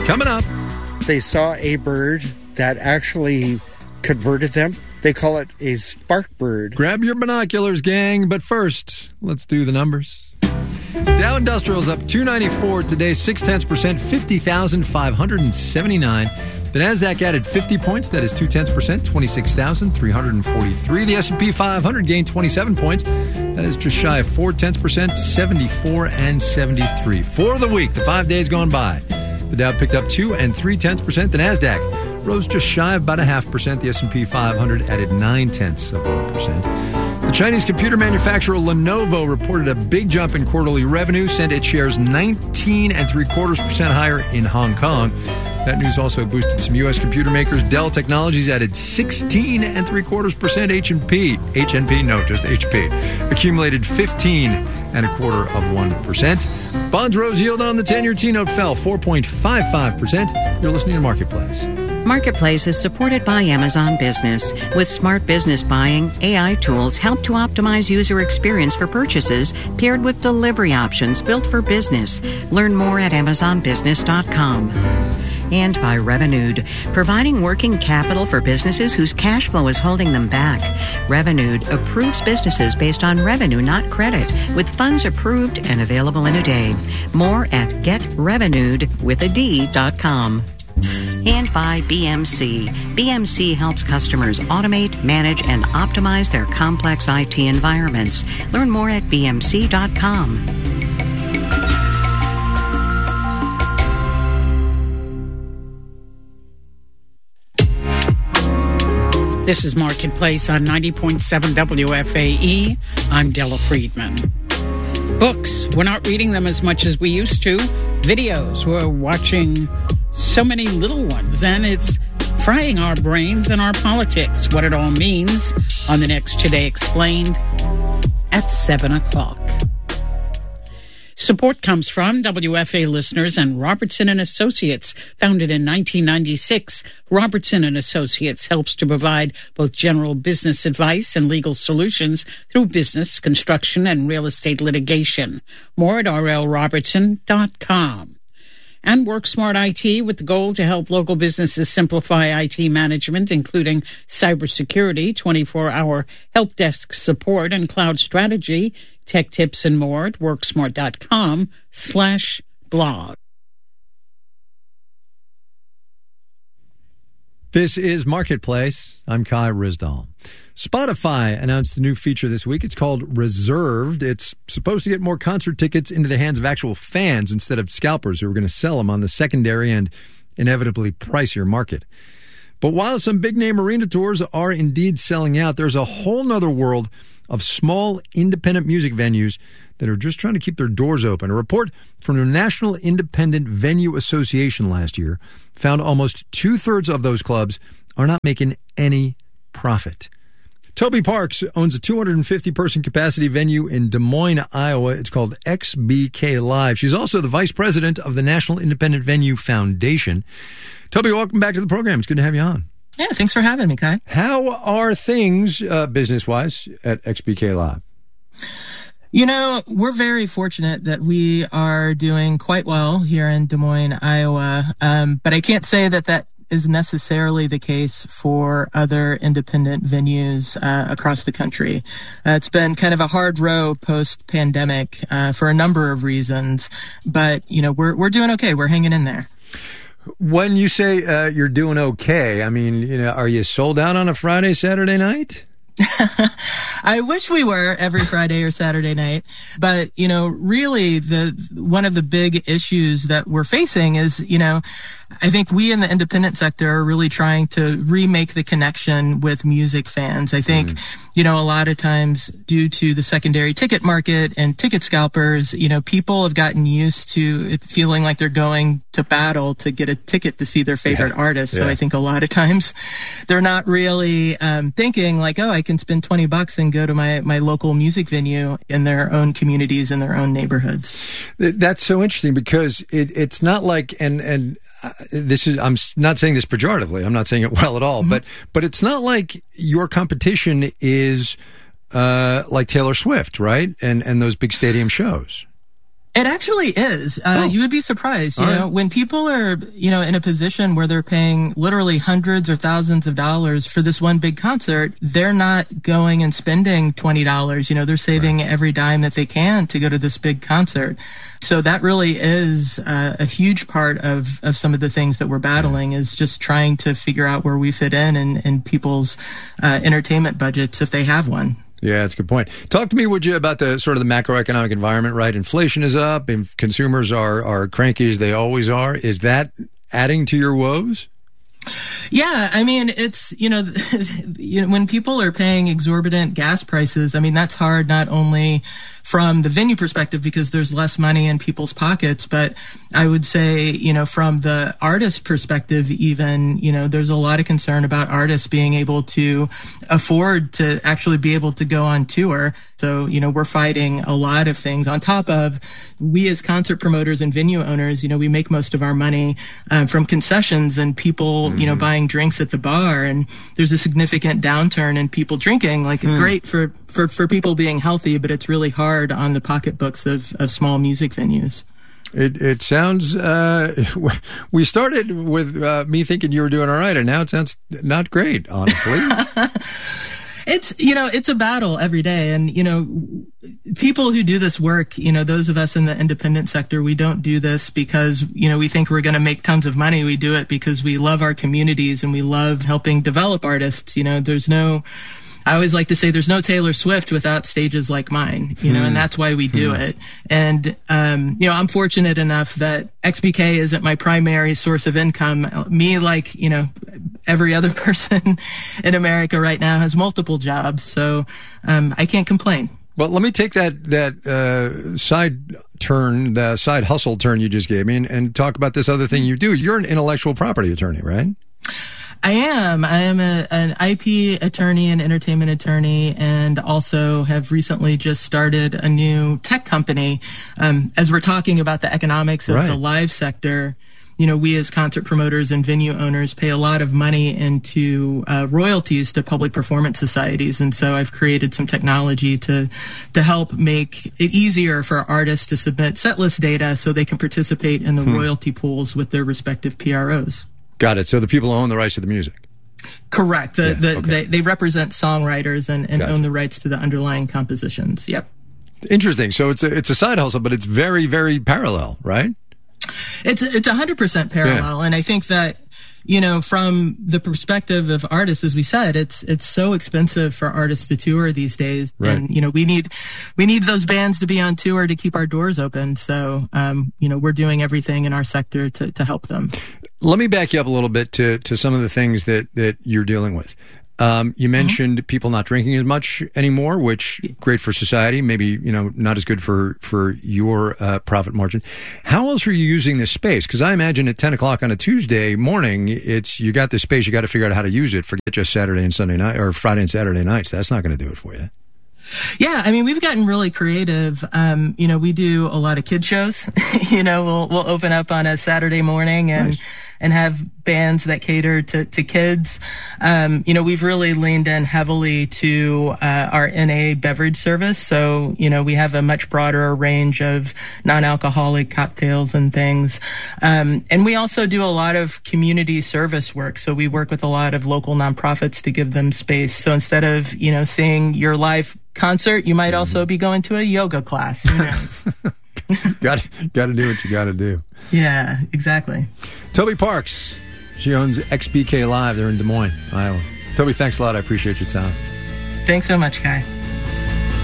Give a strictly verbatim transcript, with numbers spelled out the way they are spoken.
Coming up. They saw a bird that actually converted them. They call it a spark bird. Grab your binoculars, gang. But first, let's do the numbers. Dow Industrial's up two ninety-four today, six tenths percent, fifty thousand five hundred seventy-nine. The NASDAQ added fifty points, that is two tenths percent, twenty-six thousand three hundred forty-three. The S and P five hundred gained twenty-seven points, that is just shy of four tenths percent, seventy-four and seventy-three. For the week, the five days gone by, the Dow picked up two and three tenths percent. The NASDAQ rose just shy of about a half percent. The S and P five hundred added nine tenths of one percent. The Chinese computer manufacturer Lenovo reported a big jump in quarterly revenue, sent its shares nineteen and three quarters percent higher in Hong Kong. That news also boosted some U S computer makers. Dell Technologies added sixteen and three quarters percent. H and P, H and P, no, just H P, accumulated fifteen and a quarter of one percent. Bonds rose, yield on the ten-year T-note fell four point five five percent. You're listening to Marketplace. Marketplace is supported by Amazon Business. With smart business buying, A I tools help to optimize user experience for purchases, paired with delivery options built for business. Learn more at amazon business dot com. And by Revenued, providing working capital for businesses whose cash flow is holding them back. Revenued approves businesses based on revenue, not credit, with funds approved and available in a day. More at get revenued with a D dot com. And by B M C. B M C helps customers automate, manage, and optimize their complex I T environments. Learn more at b m c dot com. This is Marketplace on ninety point seven W F A E. I'm Della Friedman. Books, we're not reading them as much as we used to. Videos, we're watching so many little ones, and it's frying our brains and our politics. What it all means on the next Today Explained at seven o'clock. Support comes from W F A listeners and Robertson and Associates, founded in nineteen ninety-six. Robertson and Associates helps to provide both general business advice and legal solutions through business, construction, and real estate litigation. More at r l robertson dot com. And WorkSmart I T, with the goal to help local businesses simplify I T management, including cybersecurity, twenty-four hour help desk support, and cloud strategy. Tech tips and more at worksmart.com slash blog. This is Marketplace. I'm Kai Rizdal. Spotify announced a new feature this week. It's called Reserved. It's supposed to get more concert tickets into the hands of actual fans instead of scalpers who are going to sell them on the secondary and inevitably pricier market. But while some big-name arena tours are indeed selling out, there's a whole nother world of small independent music venues that are just trying to keep their doors open. A report from the National Independent Venue Association last year found almost two-thirds of those clubs are not making any profit. Toby Parks owns a two hundred fifty person capacity venue in Des Moines, Iowa. It's called X B K Live. She's also the vice president of the National Independent Venue Foundation. Toby, welcome back to the program. It's good to have you on. Yeah, thanks for having me, Kai. How are things uh, business-wise at X B K Live? You know, we're very fortunate that we are doing quite well here in Des Moines, Iowa. Um, but I can't say that that is necessarily the case for other independent venues uh, across the country. Uh, it's been kind of a hard row post-pandemic uh, for a number of reasons. But, you know, we're we're doing okay. We're hanging in there. When you say uh, you're doing okay, I mean, you know, are you sold out on a Friday, Saturday night? I wish we were every Friday or Saturday night, but, you know, really the, one of the big issues that we're facing is, you know, I think we in the independent sector are really trying to remake the connection with music fans. I think, mm. you know, a lot of times due to the secondary ticket market and ticket scalpers, you know, people have gotten used to it feeling like they're going to battle to get a ticket to see their favorite yeah. artist. Yeah. So I think a lot of times they're not really um, thinking like, oh, I can spend twenty bucks and go to my, my local music venue in their own communities, in their own neighborhoods. That's so interesting because it, it's not like, and, and, Uh, this is, I'm not saying this pejoratively. I'm not saying it well at all, mm-hmm. but, but it's not like your competition is, uh, like Taylor Swift, right? And, and those big stadium shows. It actually is. Uh, oh. You would be surprised, you All know, right. when people are, you know, in a position where they're paying literally hundreds or thousands of dollars for this one big concert, they're not going and spending twenty dollars. You know, they're saving right. every dime that they can to go to this big concert. So that really is uh, a huge part of, of some of the things that we're battling, is just trying to figure out where we fit in in, in people's uh, entertainment budgets if they have one. Yeah, that's a good point. Talk to me, would you, about the sort of the macroeconomic environment, right? Inflation is up and consumers are, are cranky as they always are. Is that adding to your woes? Yeah, I mean, it's, you know, you know, when people are paying exorbitant gas prices, I mean, that's hard not only from the venue perspective because there's less money in people's pockets, but I would say, you know, from the artist perspective, even, you know, there's a lot of concern about artists being able to afford to actually be able to go on tour. So, you know, we're fighting a lot of things on top of we as concert promoters and venue owners, you know, we make most of our money um, from concessions and people, mm-hmm. you know, buying drinks at the bar. And there's a significant downturn in people drinking, like mm. great for, for, for people being healthy, but it's really hard on the pocketbooks of, of small music venues. It it sounds, uh, we started with uh, me thinking you were doing all right, and now it sounds not great, honestly. It's, you know, it's a battle every day. And, you know, people who do this work, you know, those of us in the independent sector, we don't do this because, you know, we think we're going to make tons of money. We do it because we love our communities and we love helping develop artists. You know, there's no, I always like to say there's no Taylor Swift without stages like mine, you know, hmm. and that's why we do hmm. it. And, um, you know, I'm fortunate enough that X B K isn't my primary source of income. Me, like, you know, every other person in America right now has multiple jobs. So, um, I can't complain. Well, let me take that, that, uh, side turn, the side hustle turn you just gave me and, and talk about this other thing you do. You're an intellectual property attorney, right? I am. I am a, an I P attorney and entertainment attorney, and also have recently just started a new tech company. Um, as we're talking about the economics of right. the live sector, you know, we as concert promoters and venue owners pay a lot of money into uh, royalties to public performance societies. And so I've created some technology to to help make it easier for artists to submit setlist data so they can participate in the hmm. royalty pools with their respective P R Os. Got it. So the people who own the rights to the music. Correct. The, yeah, the, okay. they, they represent songwriters and, and gotcha. own the rights to the underlying compositions. Yep. Interesting. So it's a, it's a side hustle, but it's very, very parallel, right? It's it's one hundred percent parallel. Yeah. And I think that, you know, from the perspective of artists, as we said, it's it's so expensive for artists to tour these days. Right. And, you know, we need we need those bands to be on tour to keep our doors open. So, um, you know, we're doing everything in our sector to, to help them. Let me back you up a little bit to, to some of the things that, that you're dealing with. Um, you mentioned mm-hmm. people not drinking as much anymore, which great for society, maybe, you know, not as good for, for your, uh, profit margin. How else are you using this space? Cause I imagine at ten o'clock on a Tuesday morning, it's, you got this space, you got to figure out how to use it. Forget just Saturday and Sunday night or Friday and Saturday nights. That's not going to do it for you. Yeah, I mean, we've gotten really creative. Um, you know, we do a lot of kid shows. you know, we'll we'll open up on a Saturday morning and nice. and have bands that cater to to kids. Um, you know, we've really leaned in heavily to uh, our N A beverage service. So, you know, we have a much broader range of non-alcoholic cocktails and things. Um, and we also do a lot of community service work. So we work with a lot of local nonprofits to give them space. So instead of, you know, seeing your live concert, you might also be going to a yoga class. Who knows? got got to do what you got to do. Yeah, exactly. Toby Parks, she owns X B K Live. They're in Des Moines, Iowa. Toby, thanks a lot. I appreciate your time. Thanks so much, Kai.